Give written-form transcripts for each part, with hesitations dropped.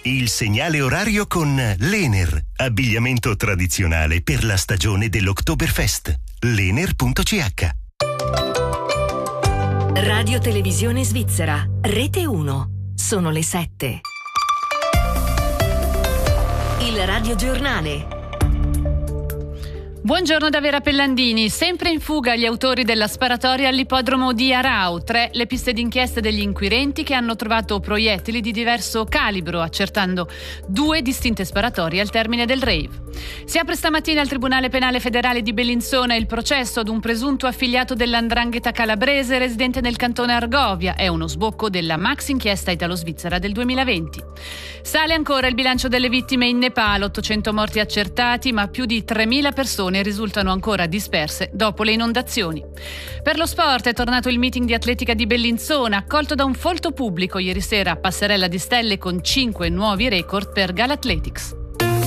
Il segnale orario con l'Ener, abbigliamento tradizionale per la stagione dell'Oktoberfest. Lener.ch. Radio Televisione Svizzera, Rete 1. Sono le 7. Il radiogiornale. Buongiorno da Vera Pellandini. Sempre in fuga gli autori della sparatoria all'ippodromo di Arau. 3 le piste d'inchiesta degli inquirenti che hanno trovato proiettili di diverso calibro, accertando 2 distinte sparatorie al termine del rave. Si apre stamattina al Tribunale Penale Federale di Bellinzona il processo ad un presunto affiliato dell''ndrangheta calabrese residente nel cantone Argovia. È uno sbocco della max inchiesta italo-svizzera del 2020. Sale ancora il bilancio delle vittime in Nepal, 800 morti accertati, ma più di 3.000 persone risultano ancora disperse dopo le inondazioni. Per lo sport è tornato il meeting di atletica di Bellinzona, accolto da un folto pubblico ieri sera a Passerella di Stelle con 5 nuovi record per Galathletics.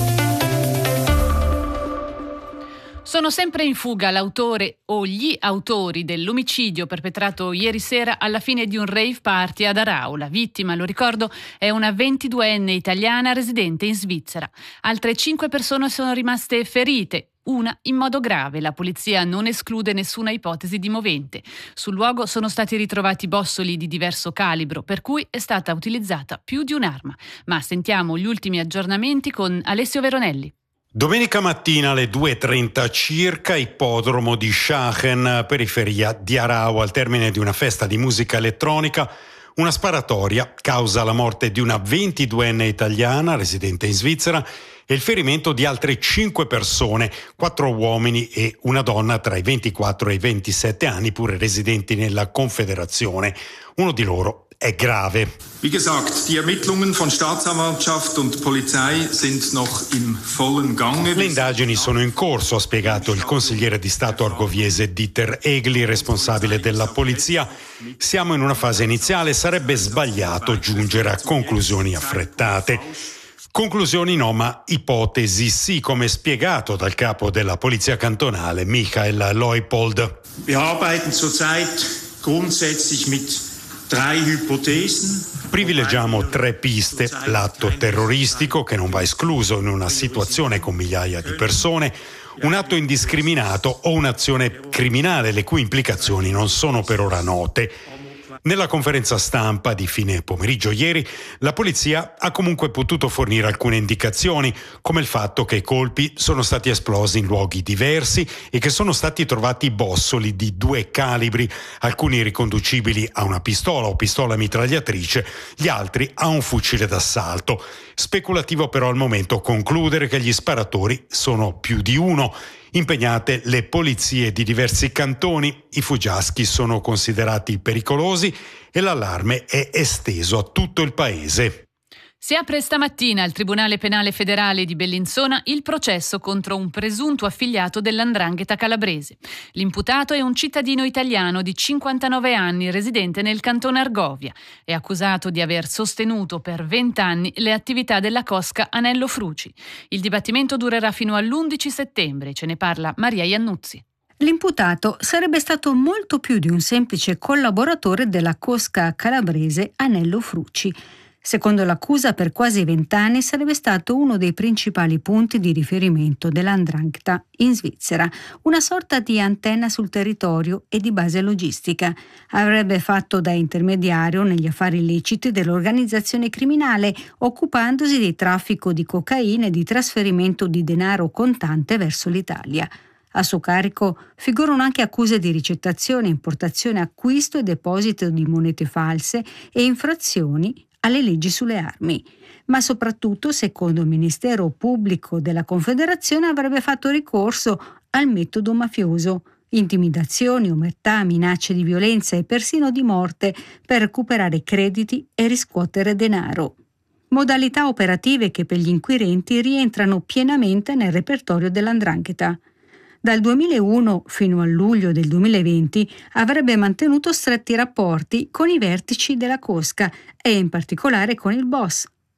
Sono sempre in fuga l'autore o gli autori dell'omicidio perpetrato ieri sera alla fine di un rave party ad Arau. La vittima, lo ricordo, è una 22enne italiana residente in Svizzera. Altre 5 persone sono rimaste ferite, una in modo grave. La polizia non esclude nessuna ipotesi di movente. Sul luogo sono stati ritrovati bossoli di diverso calibro, per cui è stata utilizzata più di un'arma. Ma sentiamo gli ultimi aggiornamenti con Alessio Veronelli. Domenica mattina alle 2:30 circa, ippodromo di Schachen, periferia di Arau, al termine di una festa di musica elettronica, una sparatoria causa la morte di una 22enne italiana residente in Svizzera e il ferimento di altre 5 persone, 4 uomini e una donna tra i 24 e i 27 anni, pure residenti nella Confederazione. Uno di loro è grave. Wie gesagt, die Ermittlungen von Staatsanwaltschaft und Polizei sind noch im vollen Gange. Le indagini sono in corso, ha spiegato il consigliere di Stato argoviese Dieter Egli, responsabile della polizia. Siamo in una fase iniziale, sarebbe sbagliato giungere a conclusioni affrettate. Conclusioni no, ma ipotesi sì, come spiegato dal capo della polizia cantonale, Michael Leupold. Wir arbeiten zurzeit grundsätzlich mit 3 ipotesi. Privilegiamo 3 piste: l'atto terroristico, che non va escluso in una situazione con migliaia di persone, un atto indiscriminato o un'azione criminale le cui implicazioni non sono per ora note. Nella conferenza stampa di fine pomeriggio ieri, la polizia ha comunque potuto fornire alcune indicazioni, come il fatto che i colpi sono stati esplosi in luoghi diversi e che sono stati trovati bossoli di 2 calibri, alcuni riconducibili a una pistola o pistola mitragliatrice, gli altri a un fucile d'assalto. Speculativo però al momento concludere che gli sparatori sono più di uno. Impegnate le polizie di diversi cantoni, i fuggiaschi sono considerati pericolosi e l'allarme è esteso a tutto il paese. Si apre stamattina al Tribunale Penale Federale di Bellinzona il processo contro un presunto affiliato dell''ndrangheta calabrese. L'imputato è un cittadino italiano di 59 anni residente nel cantone Argovia. È accusato di aver sostenuto per 20 anni le attività della cosca Anello Fruci. Il dibattimento durerà fino all'11 settembre. Ce ne parla Maria Iannuzzi. L'imputato sarebbe stato molto più di un semplice collaboratore della cosca calabrese Anello Fruci. Secondo l'accusa, per quasi 20 anni sarebbe stato uno dei principali punti di riferimento dell''ndrangheta in Svizzera, una sorta di antenna sul territorio e di base logistica. Avrebbe fatto da intermediario negli affari illeciti dell'organizzazione criminale, occupandosi di traffico di cocaina e di trasferimento di denaro contante verso l'Italia. A suo carico figurano anche accuse di ricettazione, importazione, acquisto e deposito di monete false e infrazioni alle leggi sulle armi, ma soprattutto, secondo il Ministero Pubblico della Confederazione, avrebbe fatto ricorso al metodo mafioso: intimidazioni, omertà, minacce di violenza e persino di morte per recuperare crediti e riscuotere denaro. Modalità operative che per gli inquirenti rientrano pienamente nel repertorio dell''ndrangheta. Dal 2001 fino a luglio del 2020 avrebbe mantenuto stretti rapporti con i vertici della cosca e in particolare con il boss,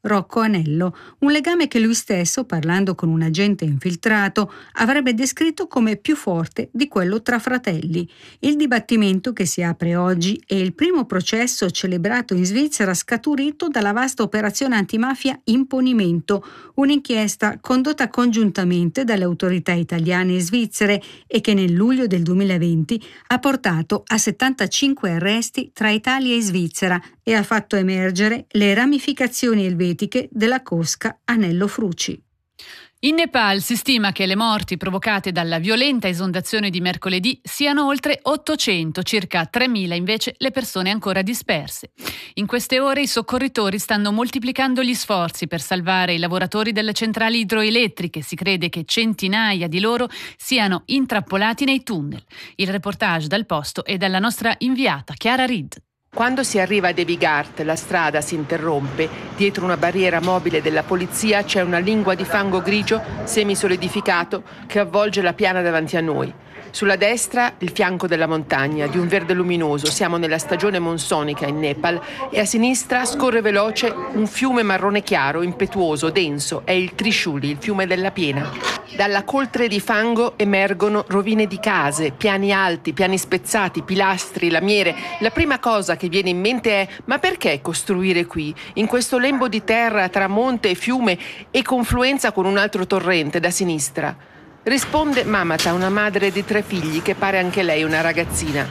Rocco Anello, un legame che lui stesso, parlando con un agente infiltrato, avrebbe descritto come più forte di quello tra fratelli. Il dibattimento che si apre oggi è il primo processo celebrato in Svizzera scaturito dalla vasta operazione antimafia Imponimento, un'inchiesta condotta congiuntamente dalle autorità italiane e svizzere e che nel luglio del 2020 ha portato a 75 arresti tra Italia e Svizzera e ha fatto emergere le ramificazioni elvetiche della cosca Anello Fruci. In Nepal si stima che le morti provocate dalla violenta esondazione di mercoledì siano oltre 800, circa 3.000 invece le persone ancora disperse. In queste ore i soccorritori stanno moltiplicando gli sforzi per salvare i lavoratori delle centrali idroelettriche. Si crede che centinaia di loro siano intrappolati nei tunnel. Il reportage dal posto è dalla nostra inviata Chiara Reed. Quando si arriva a Devigart, la strada si interrompe. Dietro una barriera mobile della polizia c'è una lingua di fango grigio semisolidificato che avvolge la piana davanti a noi. Sulla destra il fianco della montagna, di un verde luminoso. Siamo nella stagione monsonica in Nepal e a sinistra scorre veloce un fiume marrone chiaro, impetuoso, denso. È il Trishuli, il fiume della piena. Dalla coltre di fango emergono rovine di case, piani alti, piani spezzati, pilastri, lamiere. La prima cosa che viene in mente è: ma perché costruire qui, in questo lembo di terra tra monte e fiume e confluenza con un altro torrente da sinistra? Risponde Mamata, una madre di 3 figli che pare anche lei una ragazzina.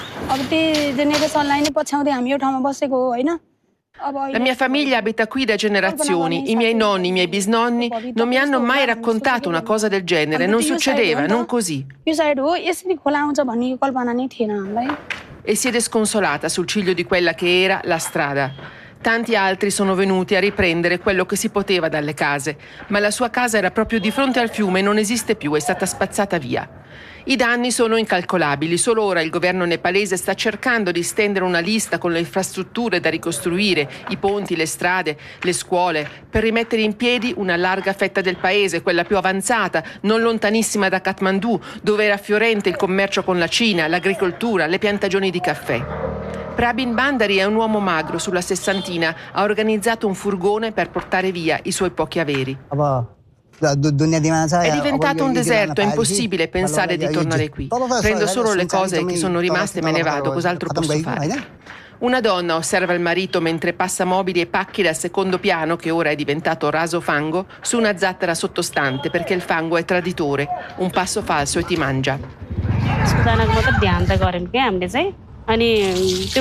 La mia famiglia abita qui da generazioni. I miei nonni, i miei bisnonni non mi hanno mai raccontato una cosa del genere. Non succedeva, non così. E siede sconsolata sul ciglio di quella che era la strada. Tanti altri sono venuti a riprendere quello che si poteva dalle case, ma la sua casa era proprio di fronte al fiume e non esiste più, è stata spazzata via. I danni sono incalcolabili. Solo ora il governo nepalese sta cercando di stendere una lista con le infrastrutture da ricostruire, i ponti, le strade, le scuole, per rimettere in piedi una larga fetta del paese, quella più avanzata, non lontanissima da Kathmandu, dove era fiorente il commercio con la Cina, l'agricoltura, le piantagioni di caffè. Prabin Bandari è un uomo magro sulla sessantina, ha organizzato un furgone per portare via i suoi pochi averi. È diventato un deserto, è impossibile pensare di tornare qui. Prendo solo le cose che sono rimaste e me ne vado, cos'altro posso fare? Una donna osserva il marito mentre passa mobili e pacchi dal secondo piano, che ora è diventato raso fango, su una zattera sottostante, perché il fango è traditore, un passo falso e ti mangia. I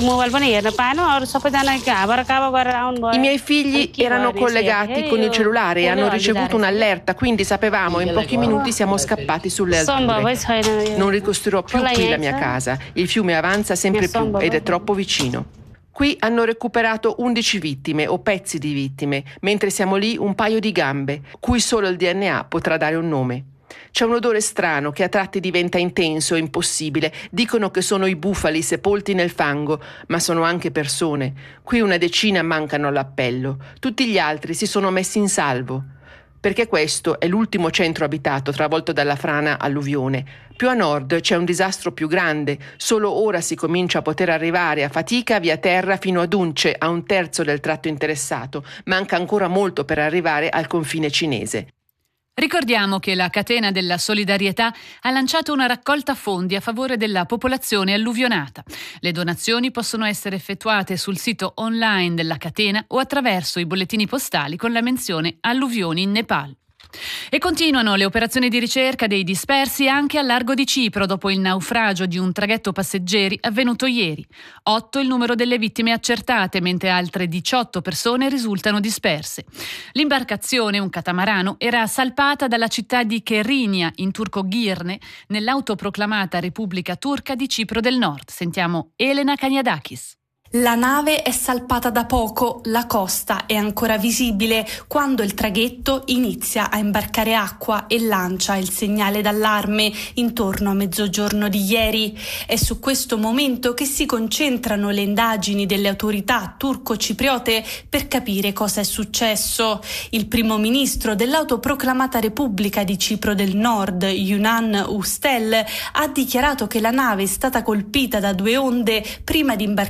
miei figli erano collegati con il cellulare e hanno ricevuto un'allerta, quindi sapevamo, in pochi minuti siamo scappati sulle alture. Non ricostruirò più qui la mia casa, il fiume avanza sempre più ed è troppo vicino. Qui hanno recuperato 11 vittime o pezzi di vittime, mentre siamo lì un paio di gambe, cui solo il DNA potrà dare un nome. C'è un odore strano che a tratti diventa intenso e impossibile. Dicono che sono i bufali sepolti nel fango, ma sono anche persone. Qui una decina mancano all'appello. Tutti gli altri si sono messi in salvo. Perché questo è l'ultimo centro abitato travolto dalla frana alluvione. Più a nord c'è un disastro più grande. Solo ora si comincia a poter arrivare a fatica via terra fino ad Unce, a 1/3 del tratto interessato. Manca ancora molto per arrivare al confine cinese. Ricordiamo che la Catena della Solidarietà ha lanciato una raccolta fondi a favore della popolazione alluvionata. Le donazioni possono essere effettuate sul sito online della catena o attraverso i bollettini postali con la menzione Alluvioni in Nepal. E continuano le operazioni di ricerca dei dispersi anche al largo di Cipro dopo il naufragio di un traghetto passeggeri avvenuto ieri. 8 il numero delle vittime accertate, mentre altre 18 persone risultano disperse. L'imbarcazione, un catamarano, era salpata dalla città di Kerinia, in turco Girne, nell'autoproclamata Repubblica Turca di Cipro del Nord. Sentiamo Elena Kaniadakis. La nave è salpata da poco, la costa è ancora visibile quando il traghetto inizia a imbarcare acqua e lancia il segnale d'allarme intorno a mezzogiorno di ieri. È su questo momento che si concentrano le indagini delle autorità turco-cipriote per capire cosa è successo. Il primo ministro dell'autoproclamata Repubblica di Cipro del Nord, Yunan Ustel, ha dichiarato che la nave è stata colpita da 2 onde prima di imbarcare acqua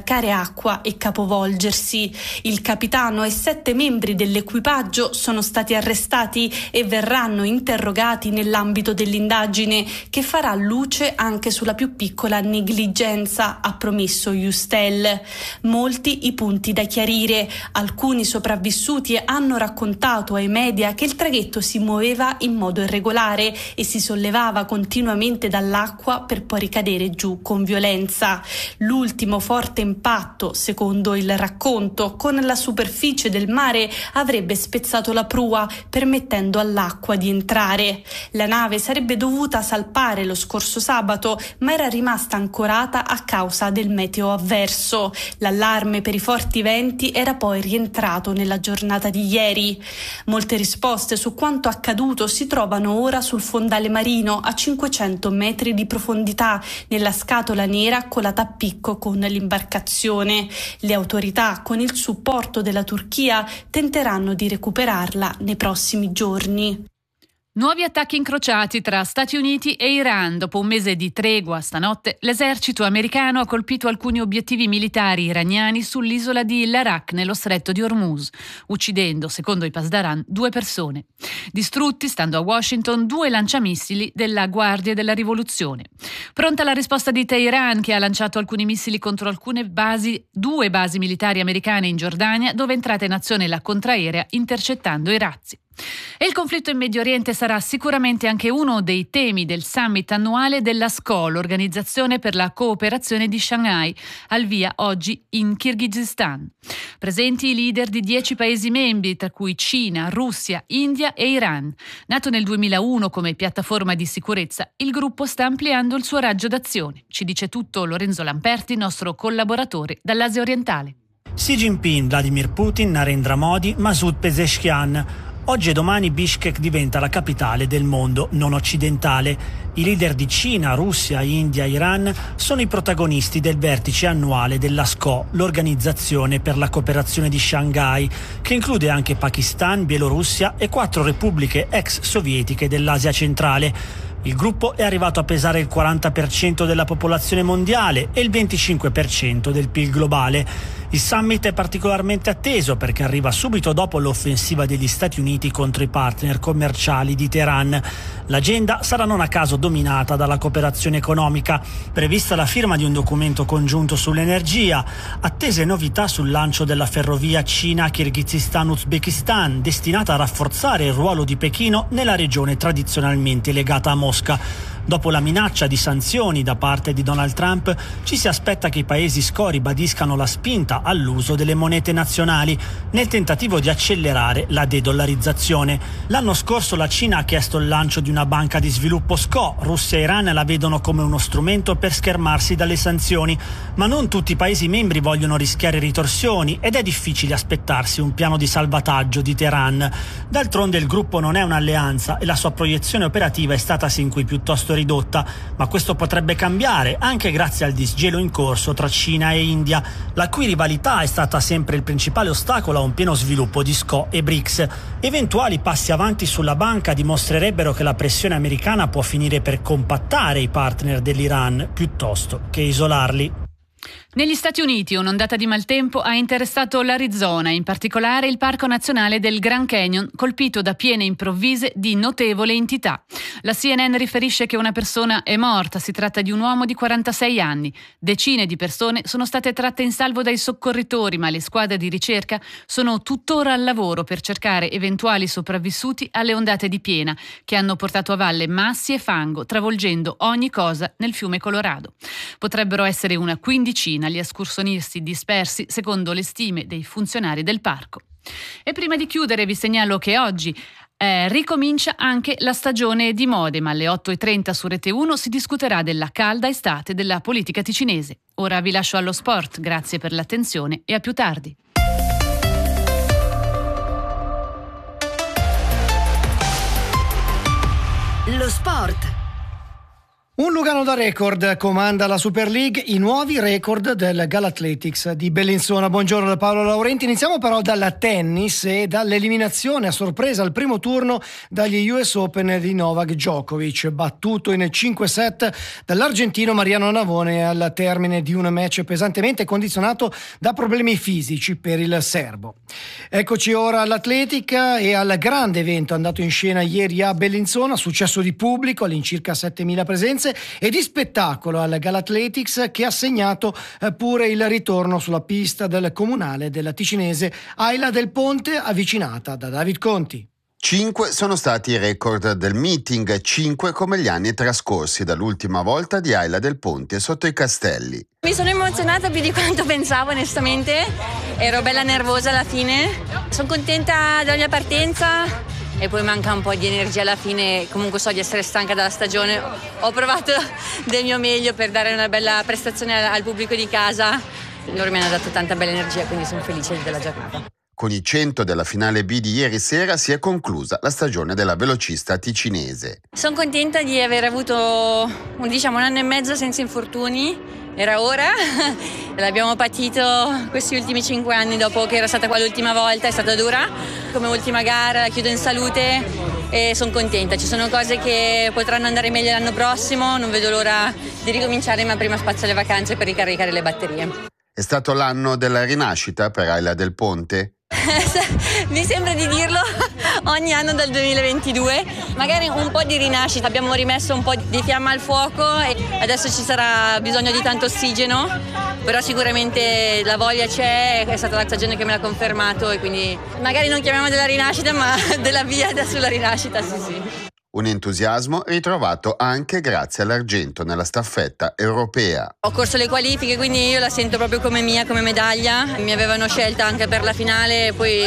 l'acqua e capovolgersi. Il capitano e 7 membri dell'equipaggio sono stati arrestati e verranno interrogati nell'ambito dell'indagine, che farà luce anche sulla più piccola negligenza, ha promesso Justel. Molti i punti da chiarire. Alcuni sopravvissuti hanno raccontato ai media che il traghetto si muoveva in modo irregolare e si sollevava continuamente dall'acqua per poi ricadere giù con violenza. L'ultimo forte impatto, secondo il racconto, con la superficie del mare avrebbe spezzato la prua, permettendo all'acqua di entrare. La nave sarebbe dovuta salpare lo scorso sabato, ma era rimasta ancorata a causa del meteo avverso. L'allarme per i forti venti era poi rientrato nella giornata di ieri. Molte risposte su quanto accaduto si trovano ora sul fondale marino a 500 metri di profondità, nella scatola nera colata a picco con l'imbarcazione. Le autorità, con il supporto della Turchia, tenteranno di recuperarla nei prossimi giorni. Nuovi attacchi incrociati tra Stati Uniti e Iran. Dopo un mese di tregua, stanotte l'esercito americano ha colpito alcuni obiettivi militari iraniani sull'isola di Larak, nello stretto di Hormuz, uccidendo, secondo i Pasdaran, 2 persone. Distrutti, stando a Washington, 2 lanciamissili della Guardia della Rivoluzione. Pronta la risposta di Teheran, che ha lanciato alcuni missili contro alcune basi, 2 basi militari americane in Giordania, dove è entrata in azione la contraerea intercettando i razzi. E il conflitto in Medio Oriente sarà sicuramente anche uno dei temi del summit annuale della SCO, l'Organizzazione per la Cooperazione di Shanghai, al via oggi in Kirghizistan. Presenti i leader di 10 Paesi membri, tra cui Cina, Russia, India e Iran. Nato nel 2001 come piattaforma di sicurezza, il gruppo sta ampliando il suo raggio d'azione. Ci dice tutto Lorenzo Lamperti, nostro collaboratore dall'Asia orientale. Xi Jinping, Vladimir Putin, Narendra Modi, Masoud Pezeshkian. Oggi e domani Bishkek diventa la capitale del mondo non occidentale. I leader di Cina, Russia, India e Iran sono i protagonisti del vertice annuale della SCO, l'Organizzazione per la Cooperazione di Shanghai, che include anche Pakistan, Bielorussia e 4 repubbliche ex sovietiche dell'Asia centrale. Il gruppo è arrivato a pesare il 40% della popolazione mondiale e il 25% del PIL globale. Il summit è particolarmente atteso perché arriva subito dopo l'offensiva degli Stati Uniti contro i partner commerciali di Teheran. L'agenda sarà non a caso dominata dalla cooperazione economica, prevista la firma di un documento congiunto sull'energia, attese novità sul lancio della ferrovia Cina-Kirghizistan-Uzbekistan, destinata a rafforzare il ruolo di Pechino nella regione tradizionalmente legata a Mosca. Dopo la minaccia di sanzioni da parte di Donald Trump, ci si aspetta che i paesi SCO ribadiscano la spinta all'uso delle monete nazionali nel tentativo di accelerare la de-dollarizzazione. L'anno scorso la Cina ha chiesto il lancio di una banca di sviluppo SCO. Russia e Iran la vedono come uno strumento per schermarsi dalle sanzioni, ma non tutti i paesi membri vogliono rischiare ritorsioni ed è difficile aspettarsi un piano di salvataggio di Teheran. D'altronde il gruppo non è un'alleanza e la sua proiezione operativa è stata sin qui piuttosto ridotta, ma questo potrebbe cambiare anche grazie al disgelo in corso tra Cina e India, la cui rivalità è stata sempre il principale ostacolo a un pieno sviluppo di SCO e BRICS. Eventuali passi avanti sulla banca dimostrerebbero che la pressione americana può finire per compattare i partner dell'Iran piuttosto che isolarli. Negli Stati Uniti un'ondata di maltempo ha interessato l'Arizona, in particolare il Parco Nazionale del Grand Canyon, colpito da piene improvvise di notevole entità. La CNN riferisce che una persona è morta, si tratta di un uomo di 46 anni. Decine di persone sono state tratte in salvo dai soccorritori, ma le squadre di ricerca sono tuttora al lavoro per cercare eventuali sopravvissuti alle ondate di piena, che hanno portato a valle massi e fango, travolgendo ogni cosa nel fiume Colorado. Potrebbero essere una quindicina gli escursionisti dispersi, secondo le stime dei funzionari del parco. E prima di chiudere vi segnalo che oggi ricomincia anche la stagione di mode, ma alle 8.30 su Rete 1 si discuterà della calda estate della politica ticinese. Ora vi lascio allo sport, grazie per l'attenzione e a più tardi. Lo sport. Un Lugano da record comanda la Super League, i nuovi record del Galathletics di Bellinzona. Buongiorno da Paolo Laurenti. Iniziamo però dalla tennis e dall'eliminazione a sorpresa al primo turno dagli US Open di Novak Djokovic, battuto in 5 set dall'argentino Mariano Navone al termine di un match pesantemente condizionato da problemi fisici per il serbo. Eccoci ora all'atletica e al grande evento andato in scena ieri a Bellinzona, successo di pubblico all'incirca 7.000 presenze e di spettacolo al Galathletics, che ha segnato pure il ritorno sulla pista del comunale della ticinese Aila del Ponte, avvicinata da David Conti. 5 sono stati i record del meeting, 5 come gli anni trascorsi dall'ultima volta di Aila del Ponte sotto i castelli. Mi sono emozionata più di quanto pensavo, onestamente. Ero bella nervosa alla fine. Sono contenta della mia partenza e poi manca un po' di energia alla fine. Comunque so di essere stanca dalla stagione. Ho provato del mio meglio per dare una bella prestazione al pubblico di casa. Loro mi hanno dato tanta bella energia, quindi sono felice della giornata. Con i 100 della finale B di ieri sera si è conclusa la stagione della velocista ticinese. Sono contenta di aver avuto un anno e mezzo senza infortuni. Era ora, l'abbiamo patito questi ultimi 5 anni dopo che era stata qua l'ultima volta, è stata dura. Come ultima gara la chiudo in salute e sono contenta. Ci sono cose che potranno andare meglio l'anno prossimo, non vedo l'ora di ricominciare, ma prima spazio alle vacanze per ricaricare le batterie. È stato l'anno della rinascita per Aila del Ponte? Mi sembra di dirlo ogni anno dal 2022, magari un po' di rinascita, abbiamo rimesso un po' di fiamma al fuoco e adesso ci sarà bisogno di tanto ossigeno, però sicuramente la voglia c'è, è stata la stagione che me l'ha confermato e quindi magari non chiamiamo della rinascita ma della via sulla rinascita, sì. Un entusiasmo ritrovato anche grazie all'argento nella staffetta europea. Ho corso le qualifiche, quindi io la sento proprio come mia, come medaglia. Mi avevano scelta anche per la finale, poi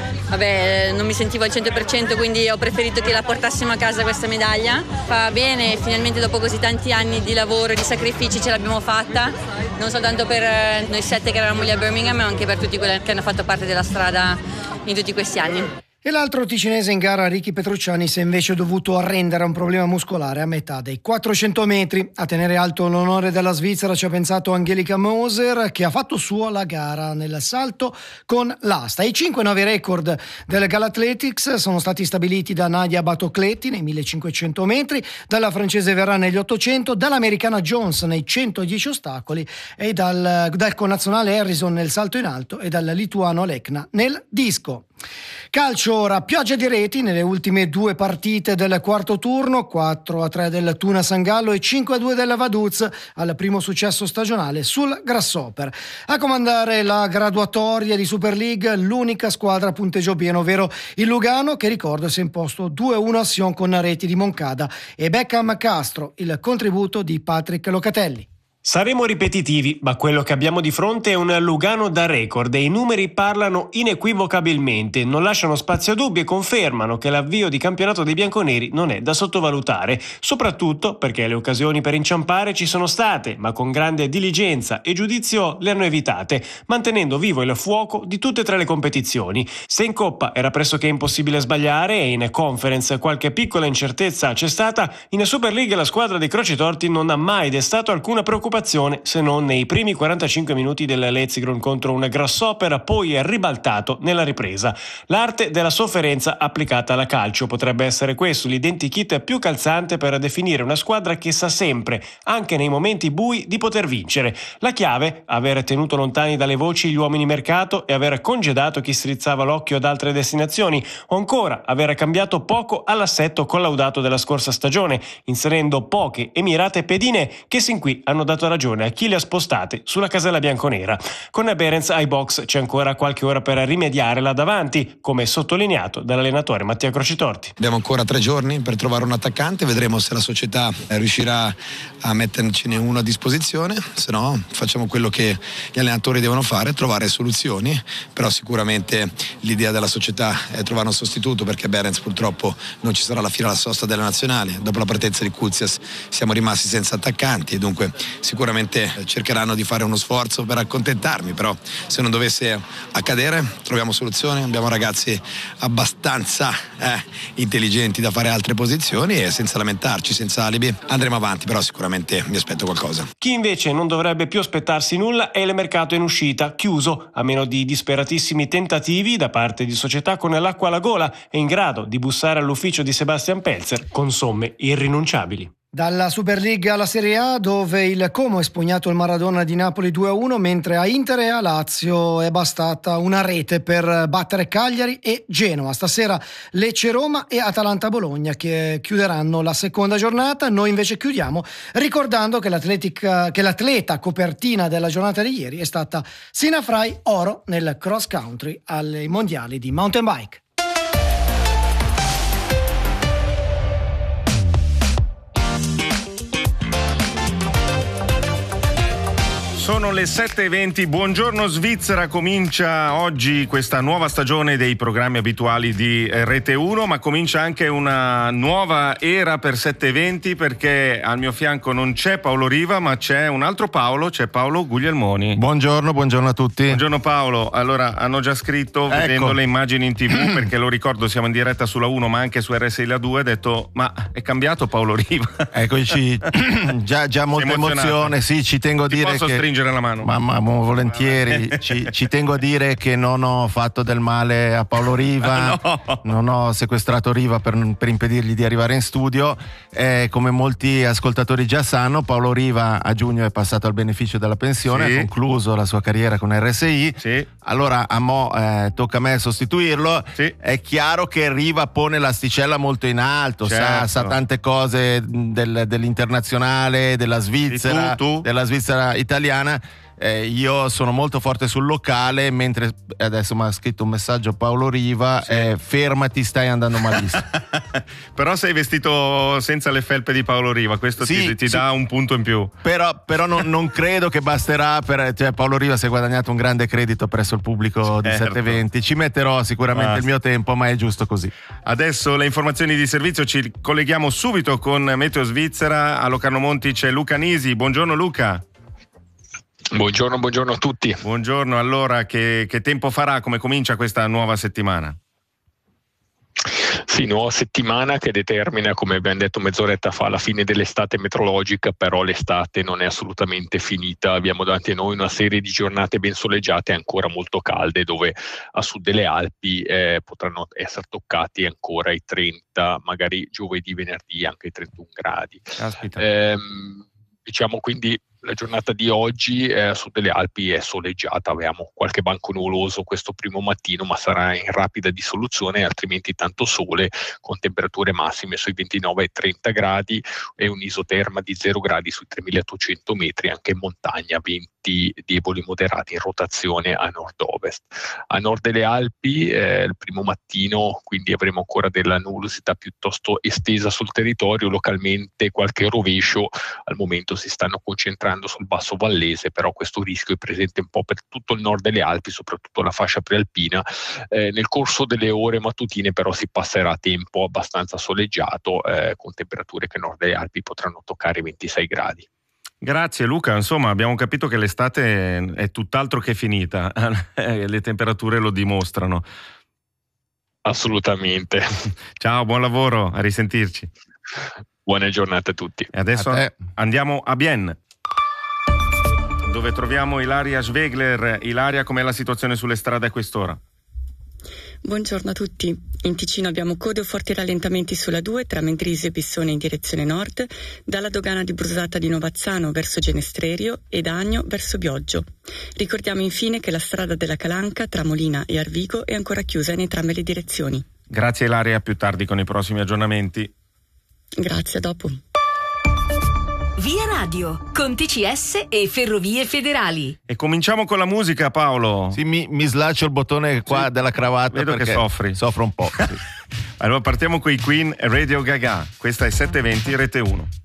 non mi sentivo al 100%, quindi ho preferito che la portassimo a casa questa medaglia. Fa bene, finalmente dopo così tanti anni di lavoro e di sacrifici ce l'abbiamo fatta, non soltanto per noi 7 che eravamo lì a Birmingham, ma anche per tutti quelli che hanno fatto parte della strada in tutti questi anni. E l'altro ticinese in gara, Ricky Petrucciani, si è invece dovuto arrendere a un problema muscolare a metà dei 400 metri. A tenere alto l'onore della Svizzera ci ha pensato Angelika Moser, che ha fatto sua la gara nel salto con l'asta. I 5 nuovi record del Galathletics sono stati stabiliti da Nadia Batocletti nei 1500 metri, dalla francese Verra negli 800, dall'americana Jones nei 110 ostacoli e dal connazionale Harrison nel salto in alto e dal lituano Lekna nel disco. Calcio ora, pioggia di reti nelle ultime 2 partite del quarto turno, 4-3 del Tuna San Gallo e 5-2 della Vaduz al primo successo stagionale sul Grasshopper. A comandare la graduatoria di Super League l'unica squadra a punteggio pieno, ovvero il Lugano, che ricordo si è imposto 2-1 a Sion con reti di Moncada e Beckham Castro, il contributo di Patrick Locatelli. Saremo ripetitivi, ma quello che abbiamo di fronte è un Lugano da record e i numeri parlano inequivocabilmente, non lasciano spazio a dubbi e confermano che l'avvio di campionato dei bianconeri non è da sottovalutare, soprattutto perché le occasioni per inciampare ci sono state, ma con grande diligenza e giudizio le hanno evitate, mantenendo vivo il fuoco di tutte e 3 le competizioni. Se in Coppa era pressoché impossibile sbagliare e in Conference qualche piccola incertezza c'è stata, in Super League la squadra dei Crocitorti non ha mai destato alcuna preoccupazione, se non nei primi 45 minuti del Letzigrund contro un Grasshopper poi ribaltato nella ripresa. L'arte della sofferenza applicata alla calcio potrebbe essere questo l'identikit più calzante per definire una squadra che sa sempre, anche nei momenti bui, di poter vincere. La chiave? Aver tenuto lontani dalle voci gli uomini mercato e aver congedato chi strizzava l'occhio ad altre destinazioni, o ancora aver cambiato poco all'assetto collaudato della scorsa stagione, inserendo poche e mirate pedine che sin qui hanno dato ragione a chi le ha spostate sulla casella bianconera. Con Berens ai box c'è ancora qualche ora per rimediare là davanti, come sottolineato dall'allenatore Mattia Crocitorti. Abbiamo ancora 3 giorni per trovare un attaccante, vedremo se la società riuscirà a mettercene uno a disposizione, se no facciamo quello che gli allenatori devono fare, trovare soluzioni, però sicuramente l'idea della società è trovare un sostituto, perché Berens purtroppo non ci sarà la fila alla sosta della nazionale. Dopo la partenza di Kuzias siamo rimasti senza attaccanti e dunque sicuramente sicuramente cercheranno di fare uno sforzo per accontentarmi, però se non dovesse accadere troviamo soluzioni, abbiamo ragazzi abbastanza intelligenti da fare altre posizioni e senza lamentarci, senza alibi andremo avanti, però sicuramente mi aspetto qualcosa. Chi invece non dovrebbe più aspettarsi nulla è il mercato in uscita, chiuso a meno di disperatissimi tentativi da parte di società con l'acqua alla gola e in grado di bussare all'ufficio di Sebastian Pelzer con somme irrinunciabili. Dalla Super League alla Serie A, dove il Como ha espugnato il Maradona di Napoli 2-1, mentre a Inter e a Lazio è bastata una rete per battere Cagliari e Genoa. Stasera Lecce-Roma e Atalanta-Bologna che chiuderanno la seconda giornata. Noi invece chiudiamo ricordando che l'atleta copertina della giornata di ieri è stata Sina Frey, oro nel cross country ai mondiali di mountain bike. Sono le 7:20, buongiorno Svizzera, comincia oggi questa nuova stagione dei programmi abituali di Rete 1, ma comincia anche una nuova era per 7:20 perché al mio fianco non c'è Paolo Riva ma c'è un altro Paolo, c'è Paolo Guglielmoni. Buongiorno a tutti. Buongiorno Paolo, allora hanno già scritto vedendo le immagini in TV perché lo ricordo siamo in diretta sulla 1 ma anche su RSI la 2, ha detto ma è cambiato Paolo Riva. Eccoci, già molta emozione, sì, ci tengo a dire posso che la mano. Ma volentieri. Ci tengo a dire che non ho fatto del male a Paolo Riva, no. Non ho sequestrato Riva per impedirgli di arrivare in studio. Come molti ascoltatori già sanno, Paolo Riva a giugno è passato al beneficio della pensione, ha concluso la sua carriera con RSI. Sì. Allora tocca a me sostituirlo. Sì. È chiaro che Riva pone l'asticella molto in alto, certo. sa tante cose dell'internazionale, della Svizzera, della Svizzera italiana. Io sono molto forte sul locale, mentre adesso mi ha scritto un messaggio Paolo Riva, fermati, stai andando malissimo. Però sei vestito senza le felpe di Paolo Riva, questo ti dà un punto in più. Però non credo che basterà Paolo Riva si è guadagnato un grande credito presso il pubblico di 720, ci metterò sicuramente il mio tempo, ma è giusto così. Adesso le informazioni di servizio, ci colleghiamo subito con Meteo Svizzera. A Locarno Monti c'è Luca Nisi, buongiorno Luca. Buongiorno a tutti. Buongiorno, allora che tempo farà? Come comincia questa nuova settimana? Sì, nuova settimana che determina, come abbiamo detto mezz'oretta fa, la fine dell'estate meteorologica, però l'estate non è assolutamente finita. Abbiamo davanti a noi una serie di giornate ben soleggiate e ancora molto calde, dove a sud delle Alpi potranno essere toccati ancora i 30, magari giovedì, venerdì anche i 31 gradi. Diciamo quindi la giornata di oggi a sud delle Alpi è soleggiata, abbiamo qualche banco nuvoloso questo primo mattino, ma sarà in rapida dissoluzione, altrimenti tanto sole con temperature massime sui 29 e 30 gradi e un'isoterma di 0 gradi sui 3800 metri, anche in montagna venti deboli moderati in rotazione a nord-ovest. A nord delle Alpi il primo mattino quindi avremo ancora della nuvolosità piuttosto estesa sul territorio, localmente qualche rovescio, al momento si stanno concentrando sul basso vallese, però questo rischio è presente un po' per tutto il nord delle Alpi, soprattutto la fascia prealpina. Nel corso delle ore mattutine però si passerà a tempo abbastanza soleggiato, con temperature che a nord delle Alpi potranno toccare i 26 gradi. Grazie Luca, insomma abbiamo capito che l'estate è tutt'altro che finita, le temperature lo dimostrano. Assolutamente. Ciao, buon lavoro, a risentirci. Buone giornate a tutti. E adesso andiamo a Bienne, dove troviamo Ilaria Schwegler. Ilaria, com'è la situazione sulle strade a quest'ora? Buongiorno a tutti. In Ticino abbiamo code o forti rallentamenti sulla 2 tra Mendrisio e Bissone in direzione nord, dalla dogana di Brusata di Novazzano verso Genestrerio e da Agno verso Bioggio. Ricordiamo infine che la strada della Calanca tra Molina e Arvigo è ancora chiusa in entrambe le direzioni. Grazie Ilaria, più tardi con i prossimi aggiornamenti. Grazie, a dopo. Via Radio, con TCS e Ferrovie Federali. E cominciamo con la musica, Paolo. Sì, mi slaccio il bottone qua della cravatta. Vedo perché che soffri. Soffro un po'. Sì. Allora partiamo con i Queen e Radio Gaga. Questa è 720 Rete 1.